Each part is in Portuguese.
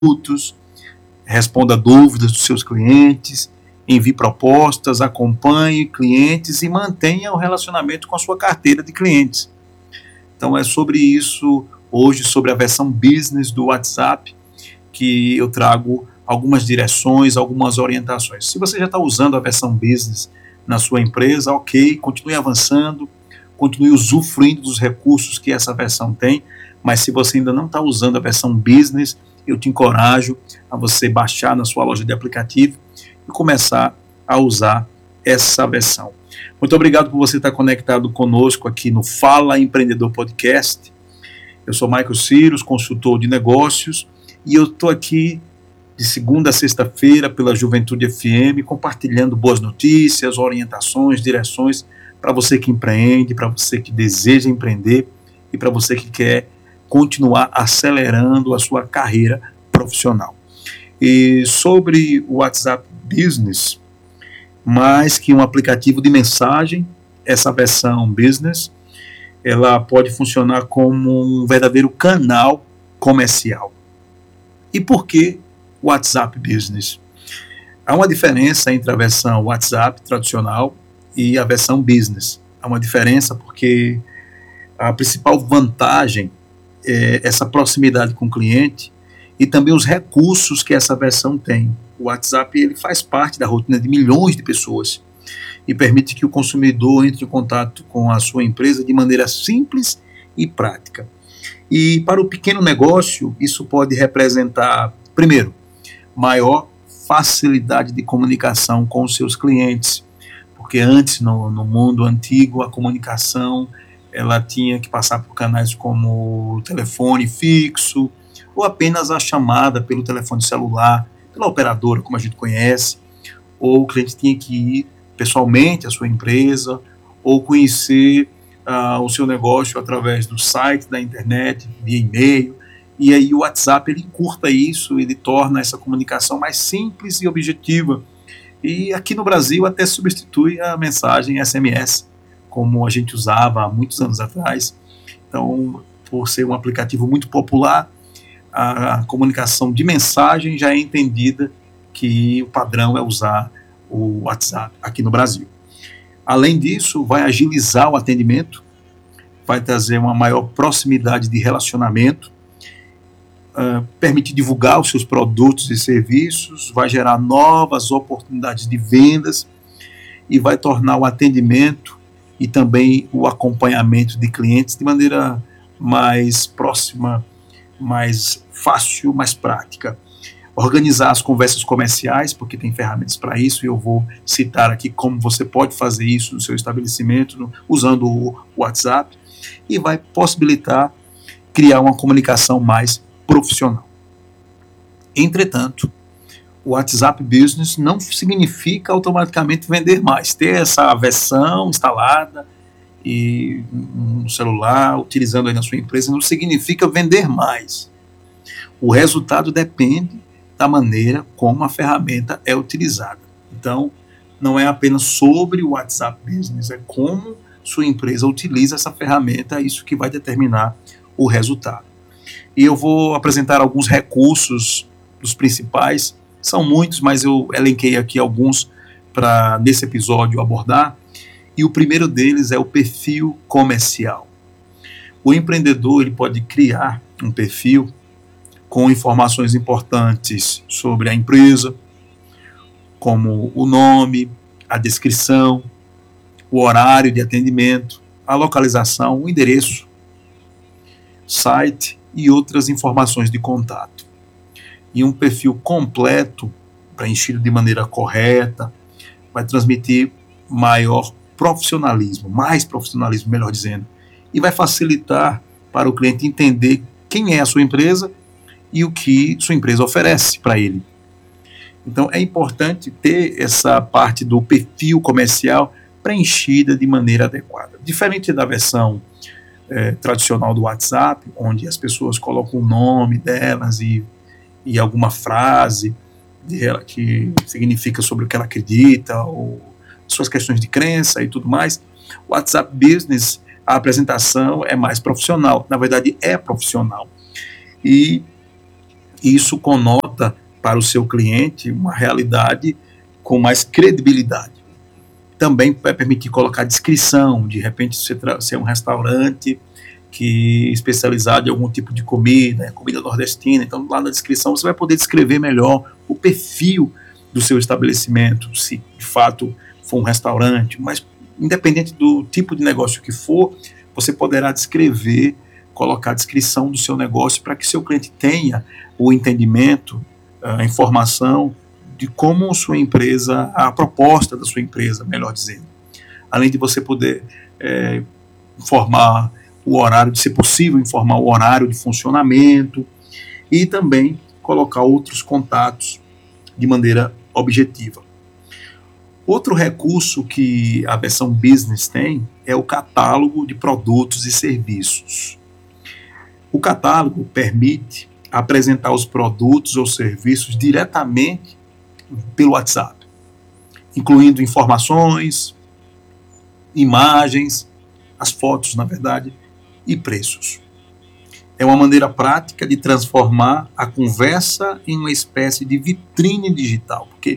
produtos, responda dúvidas dos seus clientes, envie propostas, acompanhe clientes e mantenha o relacionamento com a sua carteira de clientes. Então é sobre isso hoje, sobre a versão business do WhatsApp, que eu trago algumas direções, algumas orientações. Se você já está usando a versão business na sua empresa, ok, continue avançando, continue usufruindo dos recursos que essa versão tem, mas se você ainda não está usando a versão business, eu te encorajo a você baixar na sua loja de aplicativo e começar a usar essa versão. Muito obrigado por você estar conectado conosco aqui no Fala Empreendedor Podcast. Eu sou Michael Cyrus, consultor de negócios, e eu estou aqui de segunda a sexta-feira pela Juventude FM, compartilhando boas notícias, orientações, direções para você que empreende, para você que deseja empreender e para você que quer continuar acelerando a sua carreira profissional. E sobre o WhatsApp Business, mais que um aplicativo de mensagem, essa versão Business, ela pode funcionar como um verdadeiro canal comercial. E por que WhatsApp Business? Há uma diferença entre a versão WhatsApp tradicional e a versão Business. Há uma diferença porque a principal vantagem é essa proximidade com o cliente e também os recursos que essa versão tem. O WhatsApp ele faz parte da rotina de milhões de pessoas e permite que o consumidor entre em contato com a sua empresa de maneira simples e prática. E para o pequeno negócio, isso pode representar, primeiro, maior facilidade de comunicação com os seus clientes, porque antes, no mundo antigo, a comunicação ela tinha que passar por canais como o telefone fixo ou apenas a chamada pelo telefone celular, pela operadora, como a gente conhece, ou o cliente tinha que ir pessoalmente à sua empresa ou conhecer o seu negócio através do site, da internet, via e-mail. E aí o WhatsApp ele encurta isso, ele torna essa comunicação mais simples e objetiva. E aqui no Brasil até substitui a mensagem SMS, como a gente usava há muitos anos atrás. Então, por ser um aplicativo muito popular, a comunicação de mensagem já é entendida que o padrão é usar o WhatsApp aqui no Brasil. Além disso, vai agilizar o atendimento, vai trazer uma maior proximidade de relacionamento, permite divulgar os seus produtos e serviços, vai gerar novas oportunidades de vendas e vai tornar o atendimento e também o acompanhamento de clientes de maneira mais próxima, mais fácil, mais prática. Organizar as conversas comerciais, porque tem ferramentas para isso, e eu vou citar aqui como você pode fazer isso no seu estabelecimento, usando o WhatsApp, e vai possibilitar criar uma comunicação mais profissional. Entretanto, o WhatsApp Business não significa automaticamente vender mais. Ter essa versão instalada e no celular, utilizando aí na sua empresa, não significa vender mais. O resultado depende da maneira como a ferramenta é utilizada. Então, não é apenas sobre o WhatsApp Business, é como sua empresa utiliza essa ferramenta, é isso que vai determinar o resultado. E eu vou apresentar alguns recursos dos principais. São muitos, mas eu elenquei aqui alguns para, nesse episódio, abordar. E o primeiro deles é o perfil comercial. O empreendedor ele pode criar um perfil com informações importantes sobre a empresa, como o nome, a descrição, o horário de atendimento, a localização, o endereço, site e outras informações de contato. E um perfil completo, preenchido de maneira correta, vai transmitir maior profissionalismo, mais profissionalismo, melhor dizendo, e vai facilitar para o cliente entender quem é a sua empresa e o que sua empresa oferece para ele. Então é importante ter essa parte do perfil comercial preenchida de maneira adequada. Diferente da versão tradicional do WhatsApp, onde as pessoas colocam o nome delas e alguma frase dela que significa sobre o que ela acredita, ou suas questões de crença e tudo mais. O WhatsApp Business, a apresentação é mais profissional, na verdade é profissional. E Isso conota para o seu cliente uma realidade com mais credibilidade. Também vai permitir colocar descrição, de repente você é um restaurante que é especializado em algum tipo de comida, comida nordestina, então lá na descrição você vai poder descrever melhor o perfil do seu estabelecimento, se de fato for um restaurante, mas independente do tipo de negócio que for, você poderá descrever, colocar a descrição do seu negócio para que seu cliente tenha o entendimento, a informação de como sua empresa, a proposta da sua empresa, melhor dizendo. Além de você poder informar o horário, de ser possível informar o horário de funcionamento e também colocar outros contatos de maneira objetiva. Outro recurso que a versão business tem é o catálogo de produtos e serviços. O catálogo permite apresentar os produtos ou serviços diretamente pelo WhatsApp, incluindo informações, imagens, as fotos, na verdade, e preços. É uma maneira prática de transformar a conversa em uma espécie de vitrine digital, porque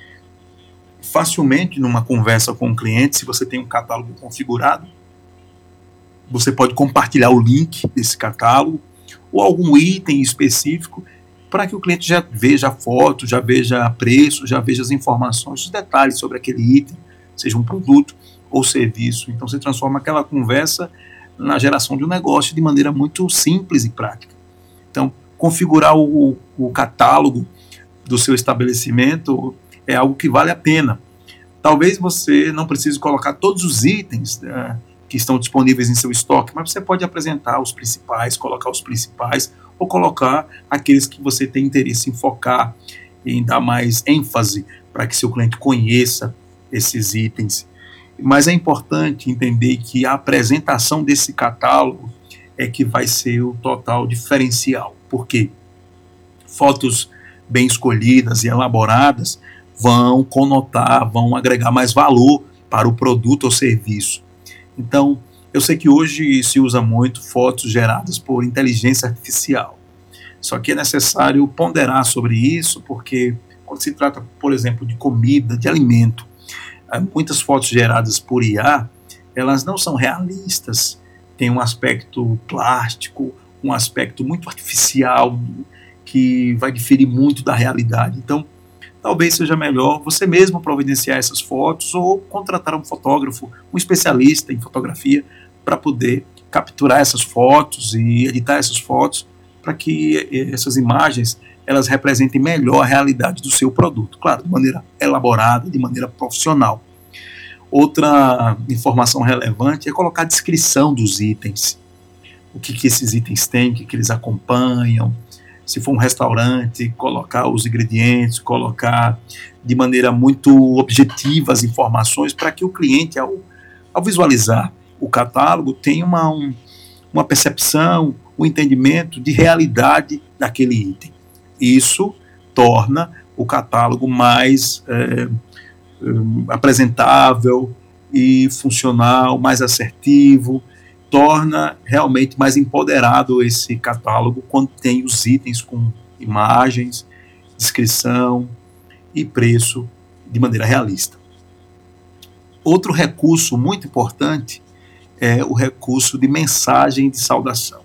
facilmente numa conversa com o cliente, se você tem um catálogo configurado, você pode compartilhar o link desse catálogo ou algum item específico para que o cliente já veja a foto, já veja preço, já veja as informações, os detalhes sobre aquele item, seja um produto ou serviço. Então você transforma aquela conversa na geração de um negócio de maneira muito simples e prática. Então, configurar o catálogo do seu estabelecimento é algo que vale a pena. Talvez você não precise colocar todos os itens que estão disponíveis em seu estoque, mas você pode apresentar os principais, colocar os principais, ou colocar aqueles que você tem interesse em focar, em dar mais ênfase para que seu cliente conheça esses itens. Mas é importante entender que a apresentação desse catálogo é que vai ser o total diferencial, porque fotos bem escolhidas e elaboradas vão conotar, vão agregar mais valor para o produto ou serviço. Então, eu sei que hoje se usa muito fotos geradas por inteligência artificial, só que é necessário ponderar sobre isso, porque quando se trata, por exemplo, de comida, de alimento, muitas fotos geradas por IA, elas não são realistas, tem um aspecto plástico, um aspecto muito artificial, que vai diferir muito da realidade. Então, talvez seja melhor você mesmo providenciar essas fotos ou contratar um fotógrafo, um especialista em fotografia, para poder capturar essas fotos e editar essas fotos para que essas imagens elas representem melhor a realidade do seu produto. Claro, de maneira elaborada, de maneira profissional. Outra informação relevante é colocar a descrição dos itens. O que esses itens têm, o que eles acompanham. Se for um restaurante, colocar os ingredientes, colocar de maneira muito objetiva as informações para que o cliente, ao visualizar o catálogo, tenha uma percepção, um entendimento de realidade daquele item. Isso torna o catálogo mais apresentável e funcional, mais assertivo, torna realmente mais empoderado esse catálogo quando tem os itens com imagens, descrição e preço de maneira realista. Outro recurso muito importante é o recurso de mensagem de saudação.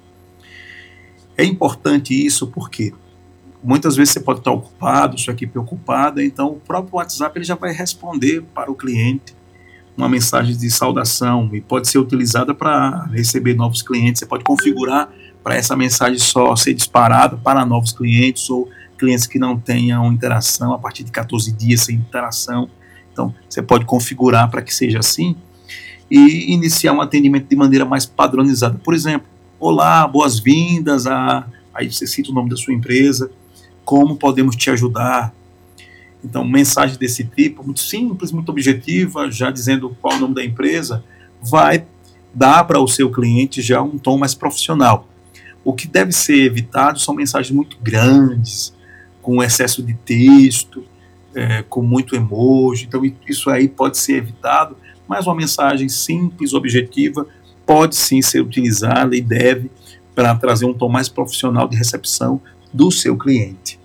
É importante isso porque muitas vezes você pode estar ocupado, sua equipe ocupada, então o próprio WhatsApp ele já vai responder para o cliente uma mensagem de saudação e pode ser utilizada para receber novos clientes. Você pode configurar para essa mensagem só ser disparada para novos clientes ou clientes que não tenham interação a partir de 14 dias sem interação. Então, você pode configurar para que seja assim e iniciar um atendimento de maneira mais padronizada. Por exemplo, olá, boas-vindas, aí você cita o nome da sua empresa, como podemos te ajudar? Então, mensagem desse tipo, muito simples, muito objetiva, já dizendo qual é o nome da empresa, vai dar para o seu cliente já um tom mais profissional. O que deve ser evitado são mensagens muito grandes, com excesso de texto, com muito emoji. Então, isso aí pode ser evitado, mas uma mensagem simples, objetiva, pode sim ser utilizada e deve para trazer um tom mais profissional de recepção do seu cliente.